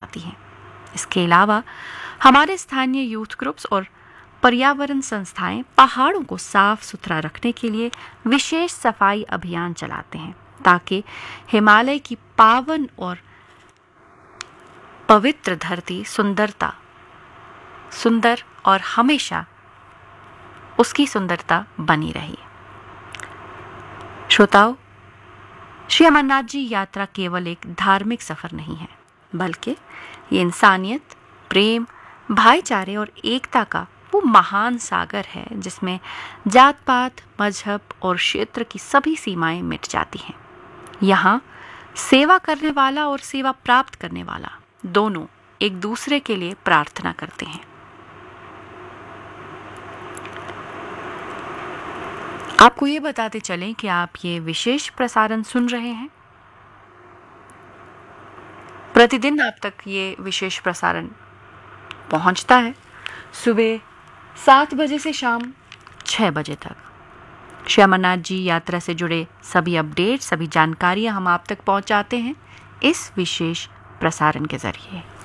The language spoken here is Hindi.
जाती हैं। इसके अलावा हमारे स्थानीय यूथ ग्रुप्स और पर्यावरण संस्थाएं पहाड़ों को साफ सुथरा रखने के लिए विशेष सफाई अभियान चलाते हैं, ताकि हिमालय की पावन और पवित्र धरती सुंदर और हमेशा उसकी सुंदरता बनी रही। श्रोताओ, श्री अमरनाथ जी यात्रा केवल एक धार्मिक सफर नहीं है, बल्कि ये इंसानियत, प्रेम, भाईचारे और एकता का वो महान सागर है जिसमें जात पात, मजहब और क्षेत्र की सभी सीमाएं मिट जाती हैं। यहाँ सेवा करने वाला और सेवा प्राप्त करने वाला दोनों एक दूसरे के लिए प्रार्थना करते हैं। आपको ये बताते चलें कि आप ये विशेष प्रसारण सुन रहे हैं। प्रतिदिन आप तक ये विशेष प्रसारण पहुंचता है सुबह 7 बजे से शाम 6 बजे तक। श्री अमरनाथ जी यात्रा से जुड़े सभी अपडेट, सभी जानकारियां हम आप तक पहुंचाते हैं इस विशेष प्रसारण के जरिए।